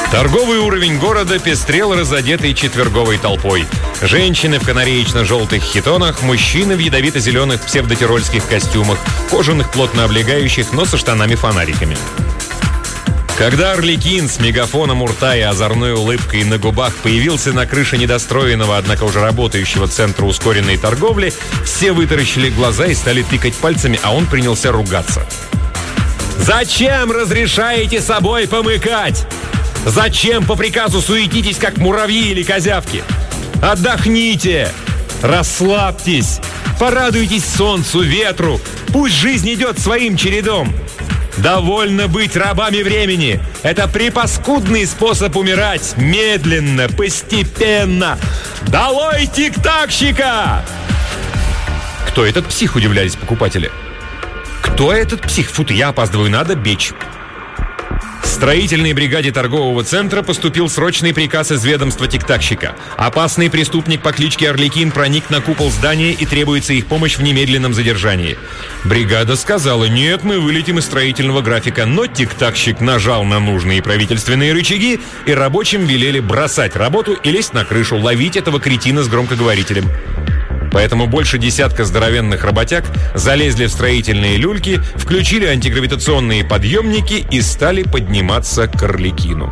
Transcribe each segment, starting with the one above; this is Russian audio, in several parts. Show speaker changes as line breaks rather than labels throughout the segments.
Торговый уровень города пестрел разодетой четверговой толпой. Женщины в канареечно-желтых хитонах, мужчины в ядовито-зеленых псевдотирольских костюмах, кожаных плотно облегающих, но со штанами-фонариками. Когда Арлекин с мегафоном у рта и озорной улыбкой на губах появился на крыше недостроенного, однако уже работающего центра ускоренной торговли, все вытаращили глаза и стали тыкать пальцами, а он принялся ругаться. «Зачем разрешаете собой помыкать? Зачем по приказу суетитесь, как муравьи или козявки? Отдохните! Расслабьтесь! Порадуйтесь солнцу, ветру! Пусть жизнь идет своим чередом! Довольно быть рабами времени! Это припаскудный способ умирать! Медленно, постепенно! Долой тик-такщика!» «Кто этот псих?» — удивлялись покупатели. «Кто этот псих? Фу ты, я опаздываю, надо бечь!» Строительной бригаде торгового центра поступил срочный приказ из ведомства тик-такщика. Опасный преступник по кличке Арлекин проник на купол здания и требуется их помощь в немедленном задержании. Бригада сказала: «Нет, мы вылетим из строительного графика», но тик-такщик нажал на нужные правительственные рычаги, и рабочим велели бросать работу и лезть на крышу, ловить этого кретина с громкоговорителем. Поэтому больше десятка здоровенных работяг залезли в строительные люльки, включили антигравитационные подъемники и стали подниматься к Арлекину.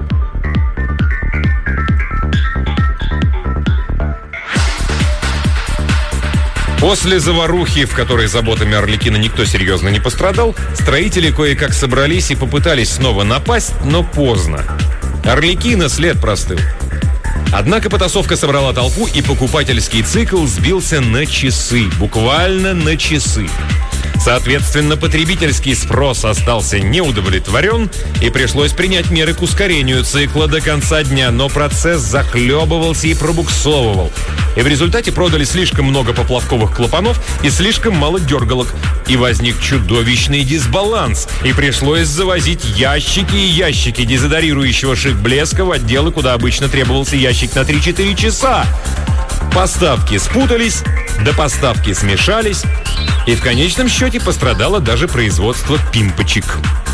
После заварухи, в которой заботами Арлекина никто серьезно не пострадал, строители кое-как собрались и попытались снова напасть, но поздно. Арлекина след простыл. Однако потасовка собрала толпу, и покупательский цикл сбился на часы. Буквально на часы. Соответственно, потребительский спрос остался неудовлетворен, и пришлось принять меры к ускорению цикла до конца дня, но процесс захлебывался и пробуксовывал. И в результате продали слишком много поплавковых клапанов и слишком мало дергалок. И возник чудовищный дисбаланс, и пришлось завозить ящики и ящики дезодорирующего шик-блеска в отделы, куда обычно требовался ящик на 3-4 часа. Поставки спутались, до поставки смешались, и в конечном счете пострадало даже производство пимпочек.